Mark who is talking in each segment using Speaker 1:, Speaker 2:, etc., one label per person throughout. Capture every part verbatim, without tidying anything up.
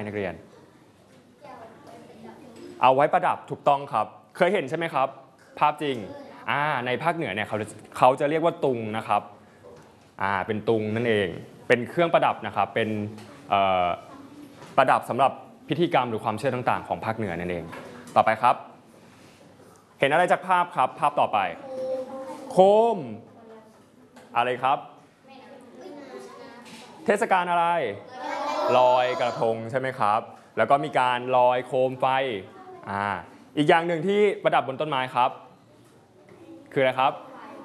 Speaker 1: นักเรียนเอาไว้ประดับถูกต้องครับเคยเห็นใช่ไหมครับภาพจริงอ่าในภาคเหนือเนี่ยเขาเขาจะเรียกว่าตุงนะครับอ่าเป็นตุงนั่นเองเป็นเครื่องประดับนะครับเป็นประดับสำหรับพิธีกรรมหรือความเชื่อต่างๆของภาคเหนือนั่นเองต่อไปครับเห็นอะไรจากภาพครับภาพต่อไปโคมอะไรครับเทศกาลอะไรลอยกระทงใช่ไหมครับแล้วก็มีการลอยโคมไฟอ่าอีกอย่างหนึ่งที่ประดับบนต้นไม้ครับคืออะไรครับ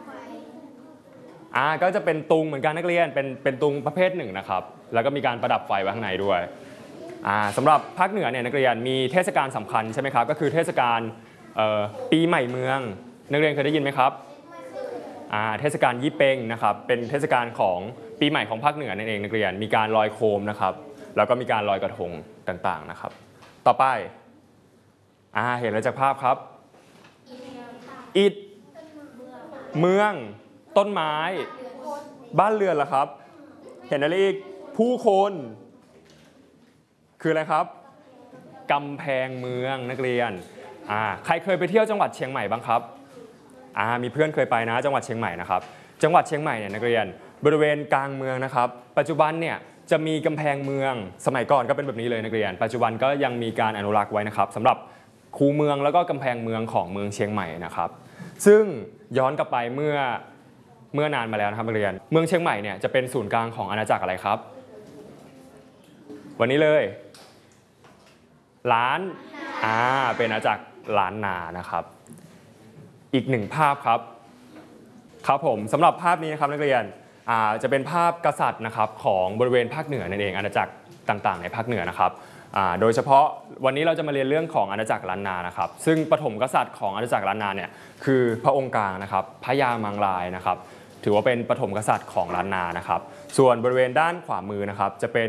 Speaker 1: อ่าก็จะเป็นตุงเหมือนกันนักเรียนเป็นเป็นตุงประเภทหนึ่งนะครับแล้วก็มีการประดับไฟไว้ข้างในด้วยอ่าสำหรับภาคเหนือเนี่ยนักเรียนมีเทศกาลสำคัญใช่ไหมครับก็คือเทศกาลปีใหม่เมืองนักเรียนเคยได้ยินไหมครับอ่าเทศกาลยี่เป้งนะครับเป็นเทศกาลของปีใหม่ของภาคเหนือนั่นเองนักเรียนมีการลอยโคมนะครับแล้วก็มีการลอยกระทงต่างๆนะครับต่อไปอ่าเห็นแล้วจากภาพครับอิฐเมืองต้นไม้บ้านเรือนล่ะครับเห็นอะไรอีกผู้คนคืออะไรครับกำแพงเมืองนักเรียนอ่าใครเคยไปเที่ยวจังหวัดเชียงใหม่บ้างครับอ่ามีเพื่อนเคยไปนะจังหวัดเชียงใหม่นะครับจังหวัดเชียงใหม่เนี่ยนักเรียนบริเวณกลางเมืองนะครับปัจจุบันเนี่ยจะมีกำแพงเมืองสมัยก่อนก็เป็นแบบนี้เลยนักเรียนปัจจุบันก็ยังมีการอนุรักษ์ไว้นะครับสำหรับคูเมืองแล้วก็กำแพงเมืองของเมืองเชียงใหม่นะครับซึ่งย้อนกลับไปเมื่อเมื่อนานมาแล้วนะครับนักเรียนเมืองเชียงใหม่เนี่ยจะเป็นศูนย์กลางของอาณาจักรอะไรครับวันนี้เลยล้านอ่าเป็นอาณาจักรล้านนานะครับอีกหนึ่งภาพครับครับผมสำหรับภาพนี้นะครับนักเรียนอ่าจะเป็นภาพกษัตริย์นะครับของบริเวณภาคเหนือนั่นเองอาณาจักรต่างๆในภาคเหนือนะครับอ่าโดยเฉพาะวันนี้เราจะมาเรียนเรื่องของอาณาจักรล้านนานะครับซึ่งปฐมกษัตริย์ของอาณาจักรล้านนาเนี่ยคือพระองค์กลางนะครับพญามังรายนะครับถือว่าเป็นปฐมกษัตริย์ของล้านนานะครับส่วนบริเวณด้านขวามือนะครับจะเป็น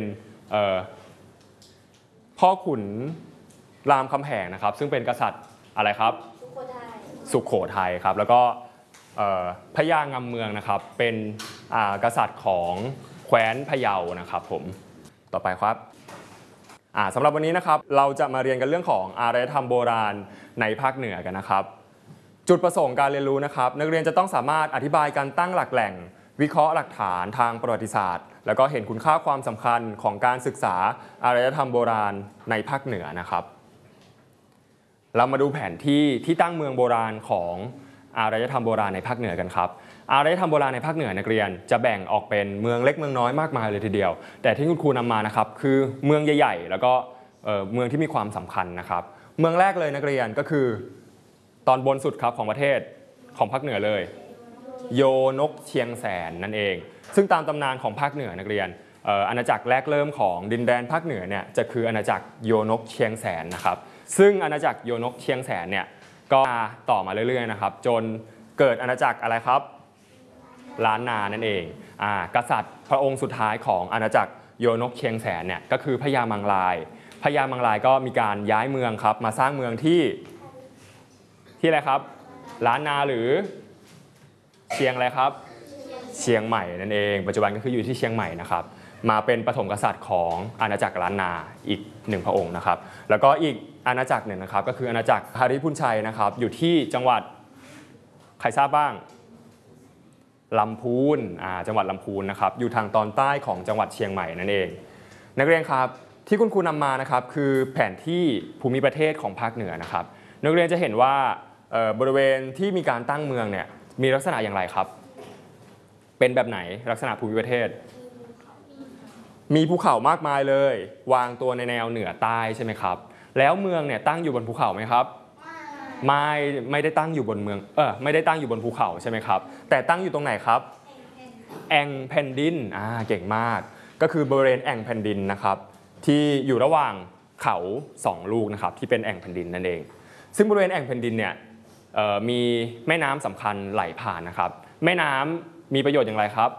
Speaker 1: พ่อขุนรามคำแหงนะครับซึ่งเป็นกษัตริย์อะไรครับสุโขทัยครับแล้วก็พญางำเมืองนะครับเป็นกษัตริย์ของแคว้นพะเยานะครับผมต่อไปครับสำหรับวันนี้นะครับเราจะมาเรียนกันเรื่องของอารยธรรมโบราณในภาคเหนือกันนะครับจุดประสงค์การเรียนรู้นะครับนักเรียนจะต้องสามารถอธิบายการตั้งหลักแหล่งวิเคราะห์หลักฐานทางประวัติศาสตร์แล้วก็เห็นคุณค่าความสำคัญของการศึกษาอารยธรรมโบราณในภาคเหนือนะครับเรามาดูแผนที่ที่ตั้งเมืองโบราณของอารยธรรมโบราณในภาคเหนือกันครับอารยธรรมโบราณในภาคเหนือนักเรียนจะแบ่งออกเป็นเมืองเล็กเมืองน้อยมากมายเลยทีเดียวแต่ที่คุณครูนำมานะครับคือเมืองใหญ่ๆแล้วก็เมืองที่มีความสำคัญนะครับเมืองแรกเลยนักเรียนก็คือตอนบนสุดครับของประเทศของภาคเหนือเลยโยนกเชียงแสนนั่นเองซึ่งตามตำนานของภาคเหนือนักเรียนอาณาจักรแรกเริ่มของดินแดนภาคเหนือเนี่ยจะคืออาณาจักรโยนกเชียงแสนนะครับซึ่งอาณาจักรโยนกเชียงแสนเนี่ยก็ต่อมาเรื่อยๆนะครับจนเกิดอาณาจักรอะไรครับล้านนานั่นเองอ่ากษัตริย์พระองค์สุดท้ายของอาณาจักรโยนกเชียงแสนเนี่ยก็คือพญามังรายพญามังรายก็มีการย้ายเมืองครับมาสร้างเมืองที่ที่อะไรครับล้านนาหรือเชียงอะไรครับเชียงใหม่นั่นเองปัจจุบันก็คืออยู่ที่เชียงใหม่นะครับมาเป็นปฐมกษัตริย์ของอาณาจักรล้านนาอีกหนึ่งพระองค์นะครับแล้วก็อีกอาณาจักรหนึ่งนะครับก็คืออาณาจักรหฤพุนชัยนะครับอยู่ที่จังหวัดใครทราบบ้างลำพูนอ่าจังหวัดลำพูนนะครับอยู่ทางตอนใต้ของจังหวัดเชียงใหม่นั่นเองนักเรียนครับที่คุณครูนำมานะครับคือแผนที่ภูมิประเทศของภาคเหนือนะครับนักเรียนจะเห็นว่าบริเวณที่มีการตั้งเมืองเนี่ยมีลักษณะอย่างไรครับเป็นแบบไหนลักษณะภูมิประเทศมีภูเขามากมายเลยวางตัวในแนวเหนือใต้ใช่ไหมครับแล้วเมืองเนี่ยตั้งอยู่บนภูเขาไหมครับไม่ไม่ได้ตั้งอยู่บนเมืองเออไม่ได้ตั้งอยู่บนภูเขาใช่ไหมครับแต่ตั้งอยู่ตรงไหนครับแอ่งแผ่นดินอ่าเก่งมากก็คือบริเวณแอ่งแผ่นดินนะครับที่อยู่ระหว่างเขาสองลูกนะครับที่เป็นแอ่งแผ่นดินนั่นเองซึ่งบริเวณแอ่งแผ่นดินเนี่ยมีแม่น้ำสำคัญไหลผ่านนะครับแม่น้ำมีประโยชน์อย่างไรครับ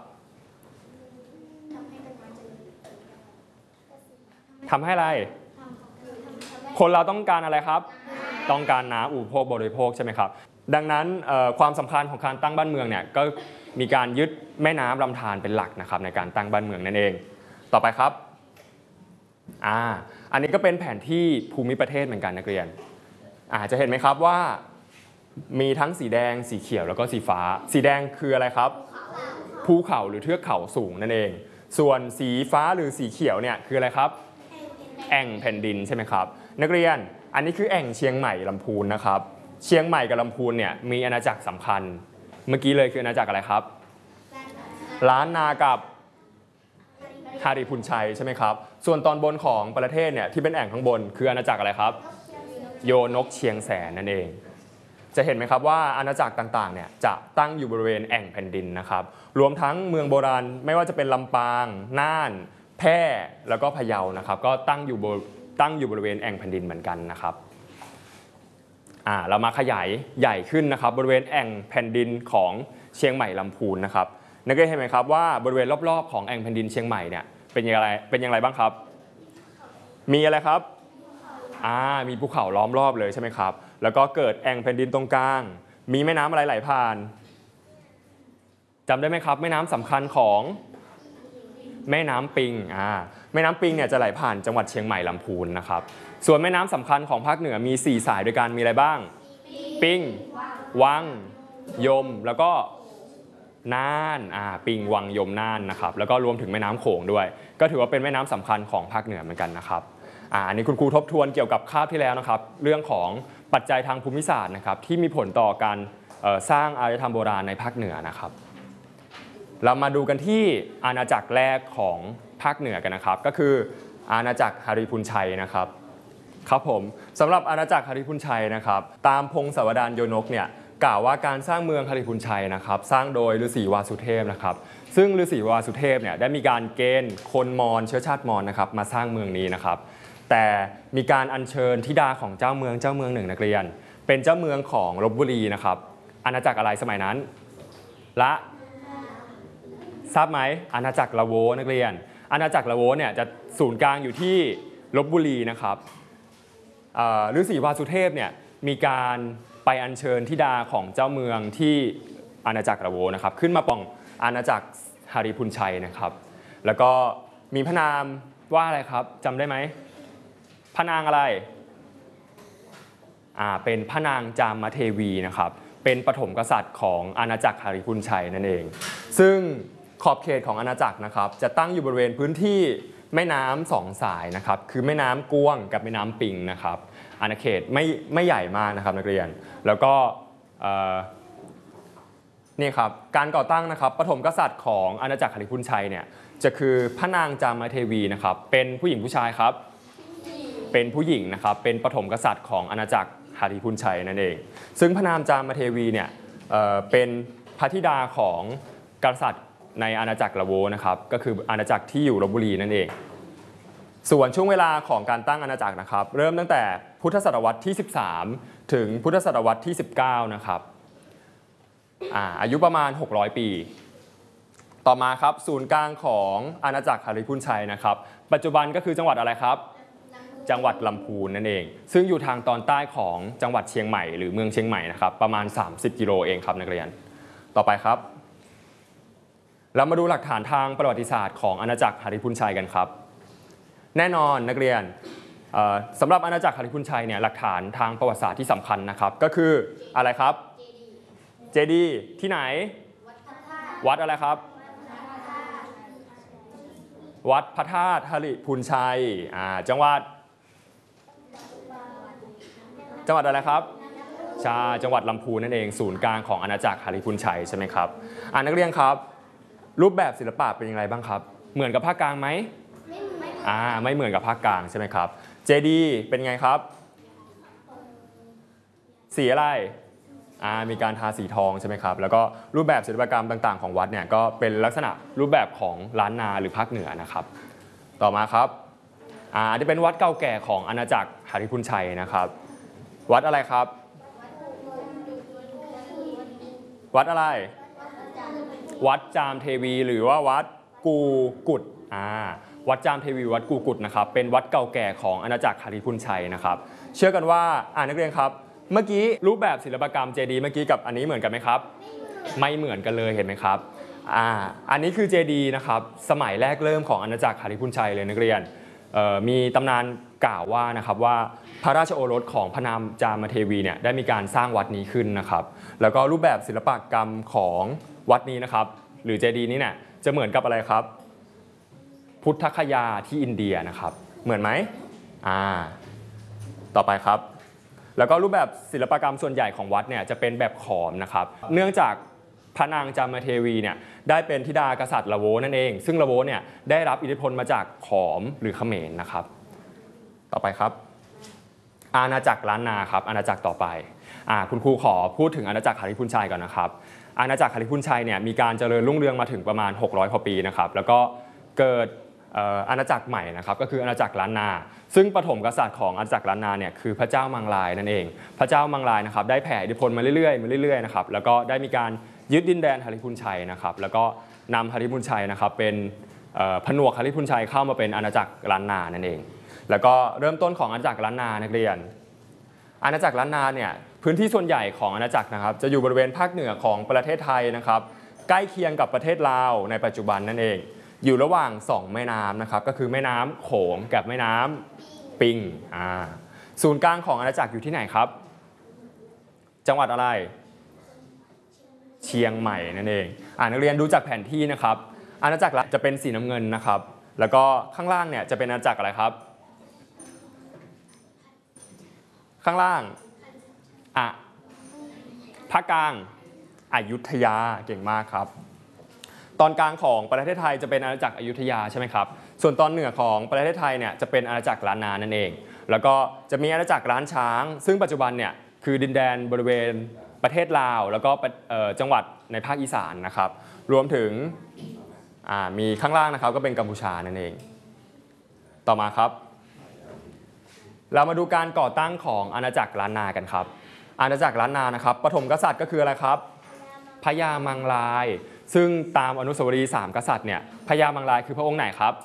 Speaker 1: ทำให้อะไรคนเราต้องการอะไรครับต้องการน้ำอุปโภคบริโภคใช่ไหมครับดังนั้นความสำคัญของการตั้งบ้านเมืองเนี่ยก็มีการยึดแม่น้ำลำธารเป็นหลักนะครับในการตั้งบ้านเมืองนั่นเองต่อไปครับอ่าอันนี้ก็เป็นแผนที่ภูมิประเทศเหมือนกันนักเรียนอาจจะเห็นไหมครับว่ามีทั้งสีแดงสีเขียวแล้วก็สีฟ้าสีแดงคืออะไรครับภูเขาหรือเทือกเขาสูงนั่นเองส่วนสีฟ้าหรือสีเขียวเนี่ยคืออะไรครับแอ่งแผ่นดินใช่ไหมครับนักเรียนอันนี้คือแอ่งเชียงใหม่ลำพูนนะครับเชียงใหม่กับลำพูนเนี่ยมีอาณาจักรสำคัญเมื่อกี้เลยคืออาณาจักรอะไรครับล้านนากับฮาริพุนชัยใช่ไหมครับส่วนตอนบนของประเทศเนี่ยที่เป็นแอ่งข้างบนคืออาณาจักรอะไรครับโยนกเชียงแสนนั่นเองจะเห็นไหมครับว่าอาณาจักรต่างๆเนี่ยจะตั้งอยู่บริเวณแอ่งแผ่นดินนะครับรวมทั้งเมืองโบราณไม่ว่าจะเป็นลำปางน่านแพร่แล้วก็พะเยานะครับก็ตั้งอยู่บตั้งอยู่บริเวณแอ่งแผ่นดินเหมือนกันนะครับอ่าเรามาขยายใหญ่ขึ้นนะครับบริเวณแอ่งแผ่นดินของเชียงใหม่ลำพูนนะครับนักเรียนเห็นไหมครับว่าบริเวณรอบๆของแอ่งแผ่นดินเชียงใหม่เนี่ยเป็นอย่างไรเป็นอย่างไรบ้างครับมีอะไรครับอ่ามีภูเขาล้อมรอบเลยใช่ไหมครับแล้วก็เกิดแอ่งแผ่นดินตรงกลางมีแม่น้ำอะไรไหลผ่านจำได้ไหมครับแม่น้ำสำคัญของแม่น้ำปิงอ่าแม่น้ำปิงเนี่ยจะไหลผ่านจังหวัดเชียงใหม่ลำพูนนะครับส่วนแม่น้ำสำคัญของภาคเหนือมีสี่สายด้วยกันมีอะไรบ้างปิงวังยมแล้วก็น่านอ่าปิงวังยมน่านนะครับแล้วก็รวมถึงแม่น้ำโขงด้วยก็ถือว่าเป็นแม่น้ำสำคัญของภาคเหนือเหมือนกันนะครับอ่าอันนี้คุณครูทบทวนเกี่ยวกับคาบที่แล้วนะครับเรื่องของปัจจัยทางภูมิศาสตร์นะครับที่มีผลต่อการสร้างอารยธรรมโบราณในภาคเหนือนะครับเรามาดูกันที่อาณาจักรแรกของภาคเหนือกันนะครับก็คืออาณาจักรหริพุนชัยนะครับครับผมสำหรับอาณาจักรหริพุนชัยนะครับตามพงศาวดารโยนกเนี่ยกล่าวว่าการสร้างเมืองหริพุนชัยนะครับสร้างโดยฤาษีวาสุเทพนะครับซึ่งฤาษีวาสุเทพเนี่ยได้มีการเกณฑ์คนมอญเชื้อชาติมอญนะครับมาสร้างเมืองนี้นะครับแต่มีการอัญเชิญธิดาของเจ้าเมืองเจ้าเมืองหนึ่งนักเรียนเป็นเจ้าเมืองของลพบุรีนะครับอาณาจักรอะไรสมัยนั้นละทราบไหมอาณาจักรละโวนักเรียนอาณาจักรละโวเนี่ยจะศูนย์กลางอยู่ที่ลพบุรีนะครับฤาษีวาสุเทพเนี่ยมีการไปอัญเชิญธิดาของเจ้าเมืองที่อาณาจักรละโวนะครับขึ้นมาปองอาณาจักรหริพุนชัยนะครับแล้วก็มีพระนามว่าอะไรครับจำได้ไหมพระนางอะไรอ่าเป็นพระนางจามเทวีนะครับเป็นปฐมกษัตริย์ของอาณาจักรหริพุนชัยนั่นเองซึ่งขอบเขตของอาณาจักรนะครับจะตั้งอยู่บริเวณพื้นที่แม่น้ำสองสายนะครับคือแม่น้ำกวงกับแม่น้ำปิงนะครับอาณาเขตไม่ไม่ใหญ่มากนะครับนักเรียนแล้วก็นี่ครับการก่อตั้งนะครับปฐมกษัตริย์ของอาณาจักรหริพุนชัยเนี่ยจะคือพระนางจามเทวีนะครับเป็นผู้หญิงผู้ชายครับเป็นผู้หญิงนะครับเป็นปฐมกษัตริย์ของอาณาจักรหริพุนชัยนั่นเองซึ่งพระนางจามเทวีเนี่ย เอ่อ เป็นพระธิดาของกษัตริย์ในอาณาจักรละโวนะครับก็คืออาณาจักรที่อยู่ลพบุรีนั่นเองส่วนช่วงเวลาของการตั้งอาณาจักรนะครับเริ่มตั้งแต่พุทธศตวรรษที่สิบสามถึงพุทธศตวรรษที่สิบเก้านะครับ อ่า อายุประมาณหกร้อยปีต่อมาครับศูนย์กลางของอาณาจักรหริพุนชัยนะครับปัจจุบันก็คือจังหวัดอะไรครับจังหวัดลำพูนนั่นเองซึ่งอยู่ทางตอนใต้ของจังหวัดเชียงใหม่หรือเมืองเชียงใหม่นะครับประมาณสามสิบกิโลเองครับนักเรียนต่อไปครับเรามาดูหลักฐานทางประวัติศาสตร์ของอาณาจักรหริพุนชัยกันครับแน่นอนนักเรียนสำหรับอาณาจักรหริพุนชัยเนี่ยหลักฐานทางประวัติศาสตร์ที่สำคัญนะครับก็คืออะไรครับเจดีย์ที่ไหนวัดอะไรครับวัดพระธาตุหริพุนชัยจังหวัดจังหวัดอะไรครับชาจังหวัดลำพูนนั่นเองศูนย์กลางของอาณาจักรหริพุนชัยใช่ไหมครับอ่านักเรียนครับรูปแบบศิลปะเป็นอย่างไรบ้างครับเหมือนกับภาคกลางไหมอ่าไม่เหมือนกับภาคกลางใช่ไหมครับเจดีย์เป็นไงครับสีอะไรอ่ามีการทาสีทองใช่ไหมครับแล้วก็รูปแบบศิลปกรรมต่างๆของวัดเนี่ยก็เป็นลักษณะรูปแบบของล้านนาหรือภาคเหนือนะครับต่อมาครับอ่าที่เป็นวัดเก่าแก่ของอาณาจักรหริพุนชัยนะครับวัดอะไรครับวัดอะไรวัดจามเทวีหรือว่าวัดกูกุดอ่าวัดจามเทวีวัดกูกุดนะครับเป็นวัดเก่าแก่ของอาณาจักรหริพุนชัยนะครับเชื่อกันว่าอ่านักเรียนครับเมื่อกี้รูปแบบศิลปกรรมเจดีย์เมื่อกี้กับอันนี้เหมือนกันไหมครับไม่เหมือนกันเลยเห็นไหมครับอ่าอันนี้คือเจดีย์นะครับสมัยแรกเริ่มของอาณาจักรหริพุนชัยเลยนักเรียนมีตำนานกล่าวว่านะครับว่าพระราชโอรสของพระนามจามเทวีเนี่ยได้มีการสร้างวัดนี้ขึ้นนะครับแล้วก็รูปแบบศิลปกรรมของวัดนี้นะครับหรือเจดีย์นี้เนี่ยจะเหมือนกับอะไรครับพุทธคยาที่อินเดียนะครับเหมือนไหมอ่าต่อไปครับแล้วก็รูปแบบศิลปกรรมส่วนใหญ่ของวัดเนี่ยจะเป็นแบบขอมนะครับเนื่องจากพระนางจามเทวีเนี่ยได้เป็นธิดากษัตริย์ละโวนั่นเองซึ่งละโวเนี่ยได้รับอิทธิพลมาจากขอมหรือเขมรนะครับต่อไปครับอาณาจักรล้านนาครับอาณาจักรต่อไปอ่าคุณครูขอพูดถึงอาณาจักรหฤพุนชัยก่อนนะครับอาณาจักรหฤพุนชัยเนี่ยมีการเจริญรุ่งเรืองมาถึงประมาณหกร้อยกว่าปีนะครับแล้วก็เกิดอาณาจักรใหม่นะครับก็คืออาณาจักรล้านนาซึ่งปฐมกษัตริย์ของอาณาจักรล้านนาเนี่ยคือพระเจ้ามังลายนั่นเองพระเจ้ามังลายนะครับได้แผ่อิทธิพลมาเรื่อยๆมาเรื่อยๆนะครับแล้วก็ได้มีการยึดดินแดนหฤพุนชัยนะครับแล้วก็นำหฤพุนชัยนะครับเป็นผนวกหฤพุนชัยเข้ามาเป็นอาณาจักรล้านนานั่นเองแล้วก็เริ่มต้นของอาณาจักรล้านนานักเรียนอาณาจักรล้านนาเนี่ยพื้นที่ส่วนใหญ่ของอาณาจักรนะครับจะอยู่บริเวณภาคเหนือของประเทศไทยนะครับใกล้เคียงกับประเทศลาวในปัจจุบันนั่นเองอยู่ระหว่างสองแม่น้ำนะครับก็คือแม่น้ำโขงกับแม่น้ำปิงอ่าศูนย์กลางของอาณาจักรอยู่ที่ไหนครับจังหวัดอะไรเชียงใหม่นั่นเองอ่านักเรียนดูจากแผนที่นะครับอาณาจักรจะเป็นสีน้ำเงินนะครับแล้วก็ข้างล่างเนี่ยจะเป็นอาณาจักรอะไรครับข้างล่างอ่ะภาคกลางอยุธยาเก่งมากครับตอนกลางของประเทศไทยจะเป็นอาณาจักรอยุธยาใช่ไหมครับส่วนตอนเหนือของประเทศไทยเนี่ยจะเป็นอาณาจักรล้านนานั่นเองแล้วก็จะมีอาณาจักรล้านช้างซึ่งปัจจุบันเนี่ยคือดินแดนบริเวณประเทศลาวแล้วก็จังหวัดในภาคอีสานนะครับรวมถึงมีข้างล่างนะครับก็เป็นกัมพูชานั่นเองต่อมาครับเรามาดูการก่อตั้งของอาณาจักรล้านนากันครับอาณาจักรล้านนานะครับปฐมกษัตริย์ก็คืออะไรครับพญามังลายซึ่งตามอนุสาวรีย์สามกษัตริย์เนี่ยพญามังลายคือพระองค์ไหนครับ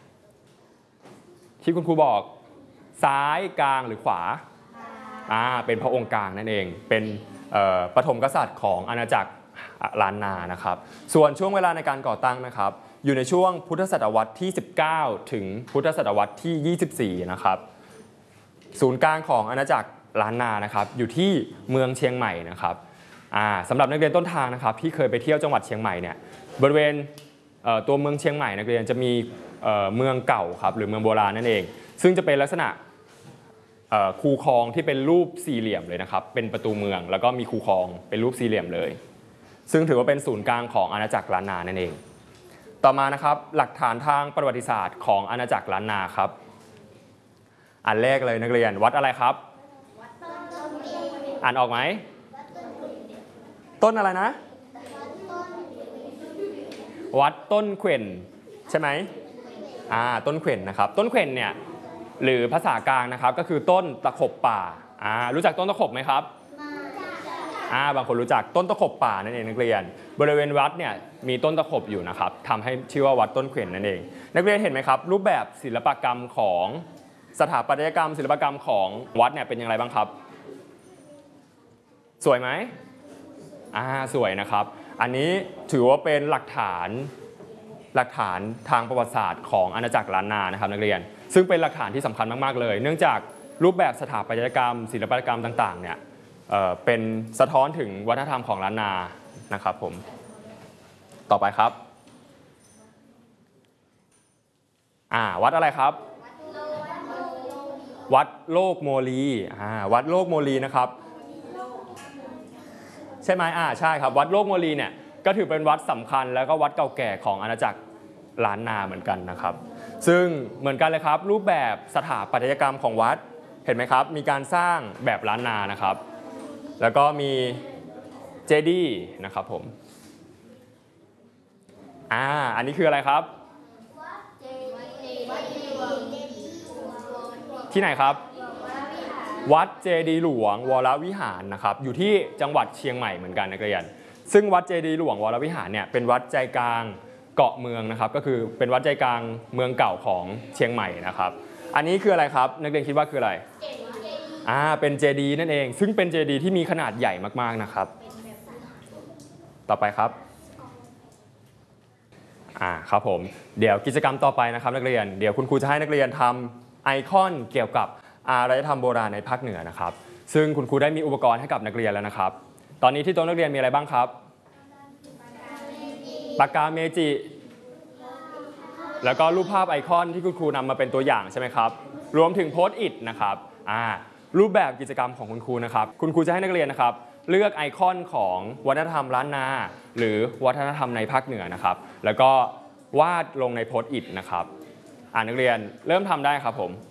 Speaker 1: ที่คุณครูบอกซ้ายกลางหรือขวาอ่าเป็นพระองค์กลางนั่นเองเป็นปฐมกษัตริย์ของอาณาจักรล้านนานะครับส่วนช่วงเวลาในการก่อตั้งนะครับอยู่ในช่วงพุทธศตวรรษที่สิบเก้าถึงพุทธศตวรรษที่ยี่สิบสี่นะครับศูนย์กลางของอาณาจักรล้านนานะครับอยู่ที่เมืองเชียงใหม่นะครับสำหรับนักเรียนต้นทางนะครับที่เคยไปเที่ยวจังหวัดเชียงใหม่เนี่ยบริเวณตัวเมืองเชียงใหม่นักเรียนจะมีเมืองเก่าครับหรือเมืองโบราณนั่นเองซึ่งจะเป็นลักษณะคูคลองที่เป็นรูปสี่เหลี่ยมเลยนะครับเป็นประตูเมืองแล้วก็มีคูคลองเป็นรูปสี่เหลี่ยมเลยซึ่งถือว่าเป็นศูนย์กลางของอาณาจักรล้านนานั่นเองต่อมานะครับหลักฐานทางประวัติศาสตร์ของอาณาจักรล้านนาครับอันแรกเลยนักเรียนวัดอะไรครับอ่านออกไหมต้นอะไรนะวัดต้นเขว่นใช่ไหมอ่าต้นเขว่นนะครับต้นเขว่นเนี่ยหรือภาษากลางนะครับก็คือต้นตะขบป่าอ่ารู้จักต้นตะขบไหมครับอ่าบางคนรู้จักต้นตะขบป่านั่นเองนักเรียนบริเวณวัดเนี่ยมีต้นตะขบอยู่นะครับทำให้ชื่อว่าวัดต้นเขว่นนั่นเองนักเรียนเห็นไหมครับรูปแบบศิลปกรรมของสถาปัตยกรรมศิลปกรรมของวัดเนี่ยเป็นอย่างไรบ้างครับสวยไหมอ่าสวยนะครับอันนี้ถือว่าเป็นหลักฐานหลักฐานทางประวัติศาสตร์ของอาณาจักรล้านนานะครับนักเรียนซึ่งเป็นหลักฐานที่สำคัญมากๆเลยเนื่องจากรูปแบบสถาปัตยกรรมศิลปกรรมต่างๆเนี่ย เอ่อ เป็นสะท้อนถึงวัฒนธรรมของล้านนานะครับผมต่อไปครับอ่าวัดอะไรครับวัดโลกโมลีอ่าวัดโลกโมลีนะครับใช่ไหมอ่าใช่ครับวัดโลกโมลีเนี่ยก็ถือเป็นวัดสำคัญแล้วก็วัดเก่าแก่ของอาณาจักรล้านนาเหมือนกันนะครับซึ่งเหมือนกันเลยครับรูปแบบสถาปัตยกรรมของวัดเห็นไหมครับมีการสร้างแบบล้านนานะครับแล้วก็มีเจดีย์นะครับผมอ่าอันนี้คืออะไรครับที่ไหนครับวัดเจดีย์หลวงวรวิหารนะครับอยู่ที่จังหวัดเชียงใหม่เหมือนกันนักเรียนซึ่งวัดเจดีย์หลวงวรวิหารเนี่ยเป็นวัดใจกลางเกาะเมืองนะครับก็คือเป็นวัดใจกลางเมืองเก่าของเชียงใหม่นะครับอันนี้คืออะไรครับนักเรียนคิดว่าคืออะไรอ่าเป็นเจดีย์นั่นเองซึ่งเป็นเจดีย์ที่มีขนาดใหญ่มากๆนะครับต่อไปครับอ่าครับผมเดี๋ยวกิจกรรมต่อไปนะครับนักเรียนเดี๋ยวคุณครูจะให้นักเรียนทำไอคอนเกี่ยวกับอารยธรรมโบราณในภาคเหนือนะครับซึ่งคุณครูได้มีอุปกรณ์ให้กับนักเรียนแล้วนะครับตอนนี้ที่โต๊ะนักเรียนมีอะไรบ้างครับปากกาเมจิแล้วก็รูปภาพไอคอนที่คุณครูนำมาเป็นตัวอย่างใช่ไหมครับรวมถึงโพสต์อิทนะครับอ่ารูปแบบกิจกรรมของคุณครูนะครับคุณครูจะให้นักเรียนนะครับเลือกไอคอนของวัฒนธรรมล้านนาหรือวัฒนธรรมในภาคเหนือนะครับแล้วก็วาดลงในโพสต์อิทนะครับอ่านักเรียนเริ่มทำได้ครับผม